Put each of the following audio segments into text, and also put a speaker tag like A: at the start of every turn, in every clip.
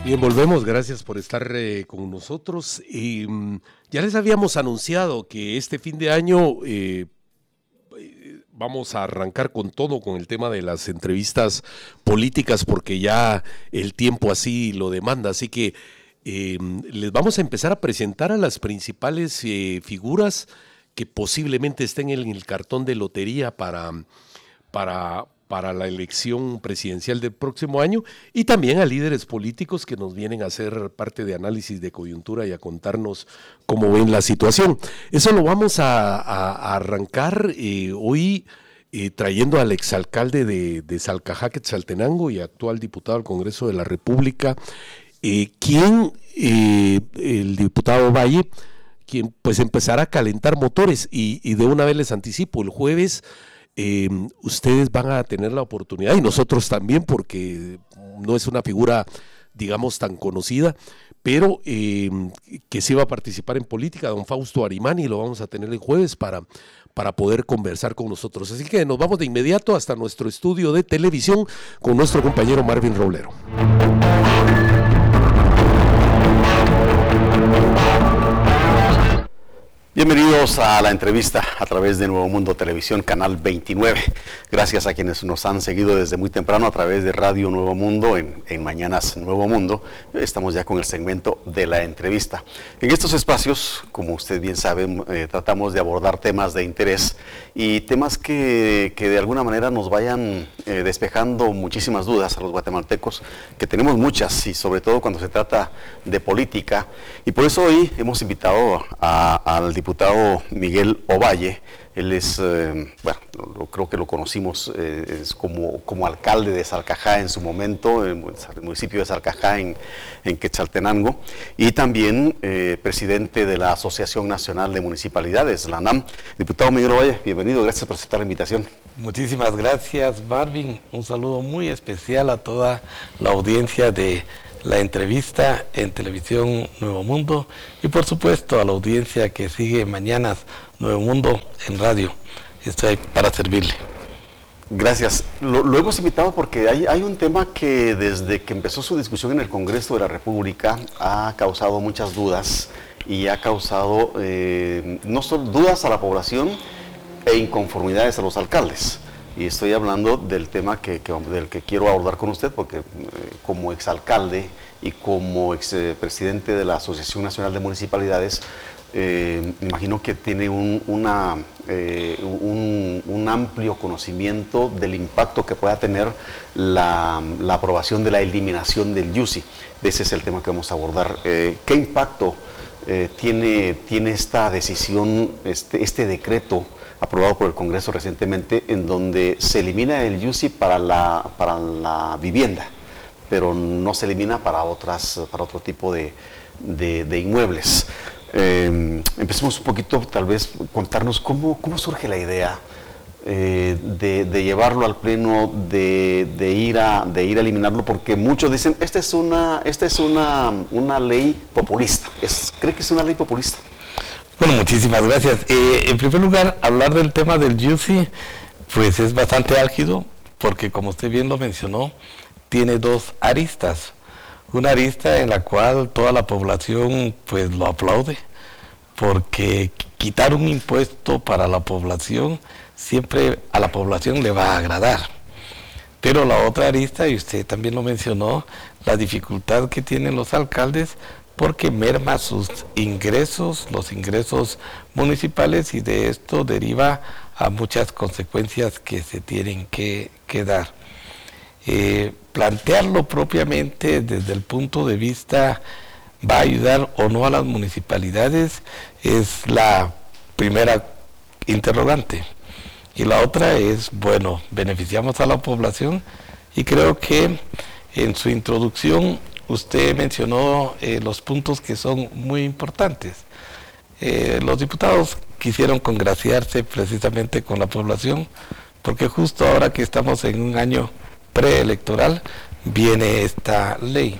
A: Bien, volvemos, gracias por estar con nosotros. Ya les habíamos anunciado que este fin de año vamos a arrancar con todo, con el tema de las entrevistas políticas, porque ya el tiempo así lo demanda, así que les vamos a empezar a presentar a las principales figuras que posiblemente estén en el cartón de lotería para la elección presidencial del próximo año, y también a líderes políticos que nos vienen a hacer parte de análisis de coyuntura y a contarnos cómo ven la situación. Eso lo vamos a arrancar hoy trayendo al exalcalde de Salcajá, Quetzaltenango, y actual diputado al Congreso de la República, el diputado Valle, quien pues empezará a calentar motores, y de una vez les anticipo, el jueves ustedes van a tener la oportunidad, y nosotros también, porque no es una figura, digamos, tan conocida, pero que sí va a participar en política, don Fausto Arimani, lo vamos a tener el jueves para poder conversar con nosotros. Así que nos vamos de inmediato hasta nuestro estudio de televisión con nuestro compañero Marvin Roblero.
B: Bienvenidos a la entrevista a través de Nuevo Mundo Televisión, Canal 29. Gracias a quienes nos han seguido desde muy temprano a través de Radio Nuevo Mundo, en Mañanas Nuevo Mundo. Estamos ya con el segmento de la entrevista. En estos espacios, como usted bien sabe, tratamos de abordar temas de interés y temas que de alguna manera nos vayan despejando muchísimas dudas a los guatemaltecos, que tenemos muchas, y sobre todo cuando se trata de política. Y por eso hoy hemos invitado al diputado Miguel Ovalle. Él es, creo que lo conocimos es como alcalde de Salcajá en su momento, en el municipio de Salcajá en Quetzaltenango, y también presidente de la Asociación Nacional de Municipalidades, la ANAM. Diputado Miguel Ovalle, bienvenido, gracias por aceptar la invitación.
C: Muchísimas gracias, Marvin. Un saludo muy especial a toda la audiencia de la entrevista en Televisión Nuevo Mundo, y por supuesto a la audiencia que sigue Mañanas Nuevo Mundo en radio. Estoy para servirle.
B: Gracias. Lo hemos invitado porque hay un tema que desde que empezó su discusión en el Congreso de la República ha causado muchas dudas, y ha causado no solo dudas a la población e inconformidades a los alcaldes. Y estoy hablando del tema del que quiero abordar con usted, porque como exalcalde y como expresidente de la Asociación Nacional de Municipalidades, me imagino que tiene un amplio conocimiento del impacto que pueda tener la aprobación de la eliminación del YUSI. Ese es el tema que vamos a abordar. ¿Qué impacto tiene esta decisión, este decreto aprobado por el Congreso recientemente, en donde se elimina el YUSI para la vivienda, pero no se elimina para otro tipo de inmuebles? Empecemos un poquito, tal vez, contarnos cómo surge la idea de llevarlo al pleno, de ir a eliminarlo, porque muchos dicen, esta es una ley populista. ¿Cree que es una ley populista?
C: Bueno, muchísimas gracias. En primer lugar, hablar del tema del YUSI, pues es bastante álgido, porque como usted bien lo mencionó, tiene dos aristas. Una arista en la cual toda la población pues lo aplaude, porque quitar un impuesto para la población, siempre a la población le va a agradar. Pero la otra arista, y usted también lo mencionó, la dificultad que tienen los alcaldes, porque merma sus ingresos, los ingresos municipales, y de esto deriva a muchas consecuencias que se tienen que dar. Plantearlo propiamente desde el punto de vista, ¿va a ayudar o no a las municipalidades?, es la primera interrogante. Y la otra es, bueno, beneficiamos a la población, y creo que en su introducción usted mencionó los puntos que son muy importantes. Los diputados quisieron congraciarse precisamente con la población, porque justo ahora que estamos en un año preelectoral, viene esta ley.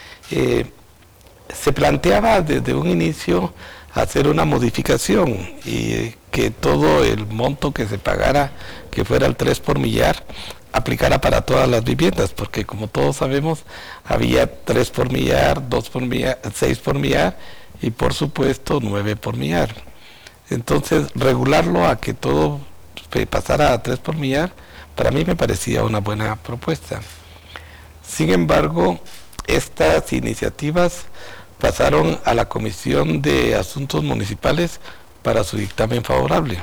C: Se planteaba desde un inicio hacer una modificación, y que todo el monto que se pagara, que fuera el 3 por millar, aplicara para todas las viviendas, porque como todos sabemos, había 3 por millar, 2 por millar, 6 por millar y por supuesto 9 por millar. Entonces, regularlo a que todo pasara a 3 por millar, para mí me parecía una buena propuesta. Sin embargo, estas iniciativas pasaron a la Comisión de Asuntos Municipales para su dictamen favorable.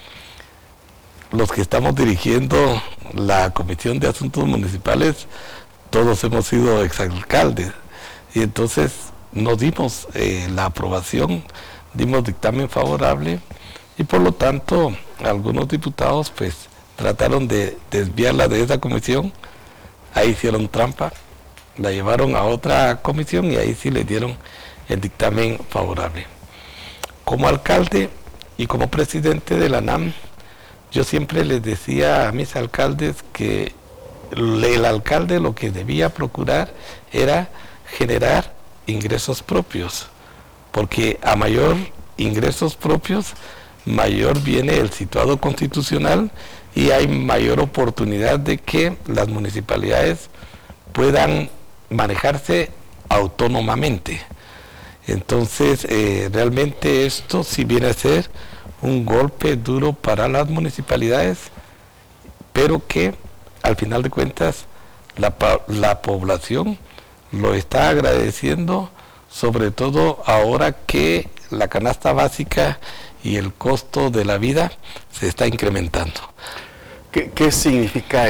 C: Los que estamos dirigiendo la Comisión de Asuntos Municipales, todos hemos sido exalcaldes, y entonces nos dimos la aprobación, dimos dictamen favorable, y por lo tanto algunos diputados pues trataron de desviarla de esa comisión, ahí hicieron trampa, la llevaron a otra comisión y ahí sí le dieron el dictamen favorable. Como alcalde y como presidente de la ANAM, yo siempre les decía a mis alcaldes que el alcalde lo que debía procurar era generar ingresos propios, porque a mayor ingresos propios, mayor viene el situado constitucional y hay mayor oportunidad de que las municipalidades puedan manejarse autónomamente. Entonces, realmente esto sí viene a ser un golpe duro para las municipalidades, pero que al final de cuentas la población lo está agradeciendo, sobre todo ahora que la canasta básica y el costo de la vida se está incrementando.
B: ¿Qué significa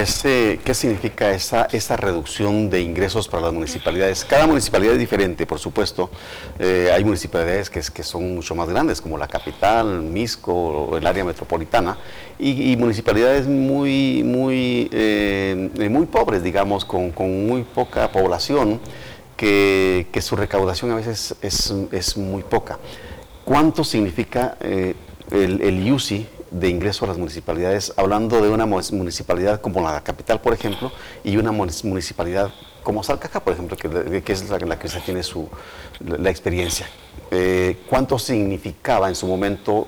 B: esa reducción de ingresos para las municipalidades? Cada municipalidad es diferente, por supuesto. Hay municipalidades que son mucho más grandes, como la capital, Misco o el área metropolitana, y municipalidades muy pobres, digamos, con muy poca población, que su recaudación a veces es muy poca. ¿Cuánto significa el UCI de ingreso a las municipalidades, hablando de una municipalidad como la capital, por ejemplo, y una municipalidad como Salcajá, por ejemplo, que es la que usted tiene la experiencia? ¿Cuánto significaba en su momento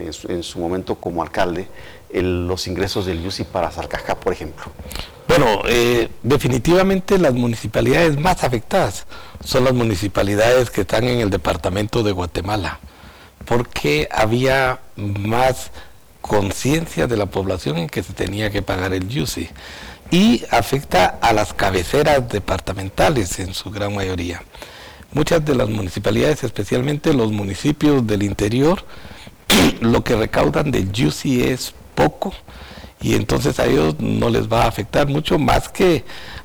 B: como alcalde los ingresos del UCI para Salcajá, por ejemplo?
C: Bueno, definitivamente las municipalidades más afectadas son las municipalidades que están en el departamento de Guatemala, porque había más conciencia de la población en que se tenía que pagar el UCI, y afecta a las cabeceras departamentales en su gran mayoría. Muchas de las municipalidades, especialmente los municipios del interior, lo que recaudan del UCI es poco, y entonces a ellos no les va a afectar mucho más que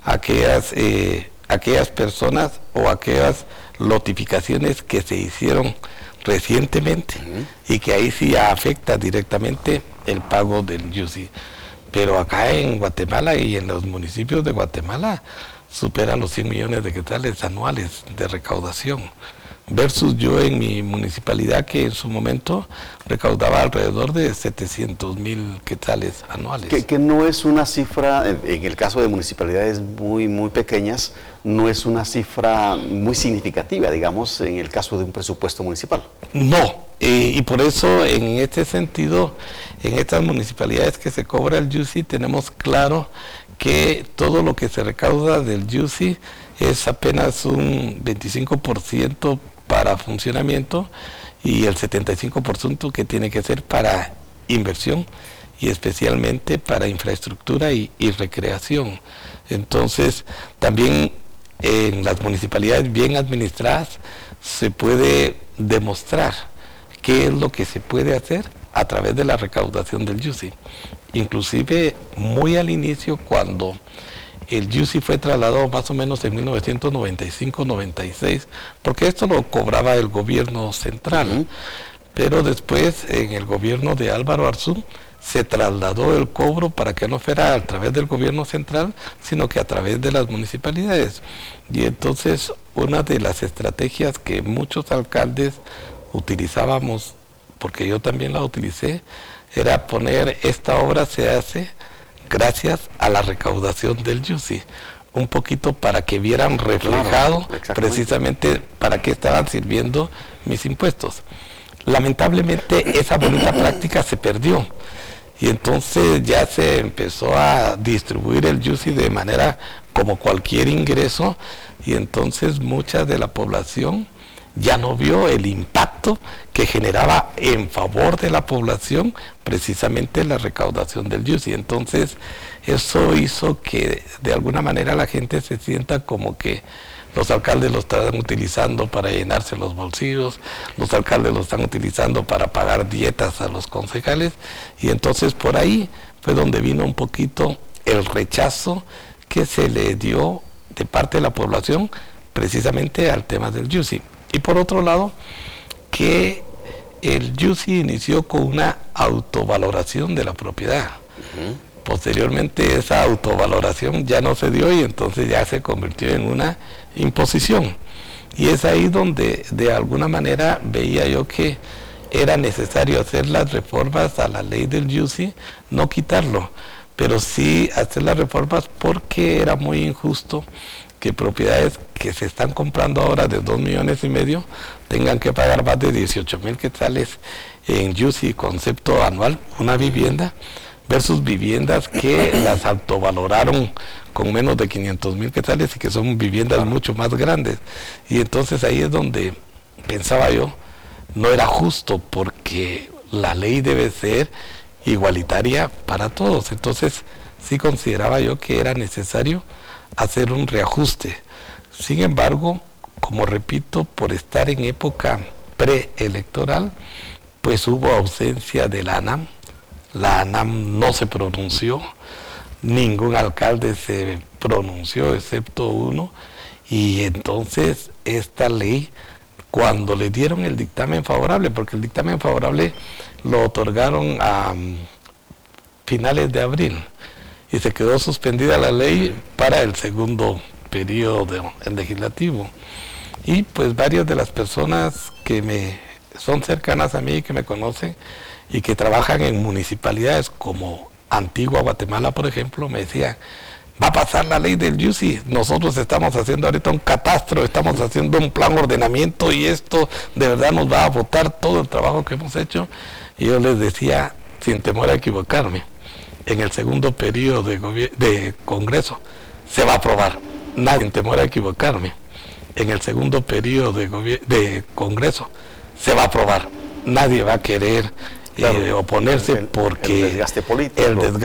C: aquellas personas o aquellas notificaciones que se hicieron recientemente y que ahí sí afecta directamente el pago del UCI. Pero acá en Guatemala y en los municipios de Guatemala superan los 100 millones de quetzales anuales de recaudación, versus yo en mi municipalidad, que en su momento recaudaba alrededor de 700,000 quetzales anuales.
B: Que no es una cifra, en el caso de municipalidades muy pequeñas, no es una cifra muy significativa, digamos, en el caso de un presupuesto municipal.
C: No, y por eso en este sentido, en estas municipalidades que se cobra el UCI, tenemos claro que todo lo que se recauda del UCI es apenas un 25% para funcionamiento y el 75% que tiene que ser para inversión y especialmente para infraestructura y recreación. Entonces, también en las municipalidades bien administradas se puede demostrar qué es lo que se puede hacer a través de la recaudación del UCI. Inclusive muy al inicio, cuando el UCI fue trasladado más o menos en 1995-96, porque esto lo cobraba el gobierno central, pero después en el gobierno de Álvaro Arzú se trasladó el cobro para que no fuera a través del gobierno central, sino que a través de las municipalidades. Y entonces una de las estrategias que muchos alcaldes utilizábamos, porque yo también la utilicé, era poner esta obra se hace gracias a la recaudación del UCI, un poquito para que vieran reflejado precisamente para qué estaban sirviendo mis impuestos. Lamentablemente esa bonita práctica se perdió y entonces ya se empezó a distribuir el Jussi de manera como cualquier ingreso, y entonces mucha de la población ya no vio el impacto que generaba en favor de la población precisamente la recaudación del Jussi. Entonces eso hizo que de alguna manera la gente se sienta como que los alcaldes lo están utilizando para llenarse los bolsillos, los alcaldes lo están utilizando para pagar dietas a los concejales, y entonces por ahí fue donde vino un poquito el rechazo que se le dio de parte de la población precisamente al tema del Jussi. Y por otro lado, que el Jussi inició con una autovaloración de la propiedad. Posteriormente esa autovaloración ya no se dio, y entonces ya se convirtió en una imposición. Y es ahí donde de alguna manera veía yo que era necesario hacer las reformas a la ley del Jussi, no quitarlo, pero sí hacer las reformas, porque era muy injusto que propiedades que se están comprando ahora de 2,5 millones tengan que pagar más de 18,000 quetzales en Jussi concepto anual, una vivienda, versus viviendas que las autovaloraron con menos de 500,000 quetzales y que son viviendas mucho más grandes. Y entonces ahí es donde pensaba yo, no era justo, porque la ley debe ser igualitaria para todos. Entonces sí consideraba yo que era necesario hacer un reajuste. Sin embargo, como repito, por estar en época preelectoral, pues hubo ausencia de la ANAM. La ANAM no se pronunció, ningún alcalde se pronunció excepto uno, y entonces esta ley, cuando le dieron el dictamen favorable, porque el dictamen favorable lo otorgaron a finales de abril, y se quedó suspendida la ley para el segundo periodo legislativo. Y pues varias de las personas que son cercanas a mí, que me conocen y que trabajan en municipalidades como Antigua Guatemala, por ejemplo, me decían, va a pasar la ley del Jussi, nosotros estamos haciendo ahorita un catastro, estamos haciendo un plan de ordenamiento, y esto de verdad nos va a botar todo el trabajo que hemos hecho. Y yo les decía, sin temor a equivocarme, en el segundo periodo de Congreso se va a aprobar. Nadie, sin temor a equivocarme, en el segundo periodo de Congreso se va a aprobar. Nadie va a querer oponerse, porque
B: el desgaste político.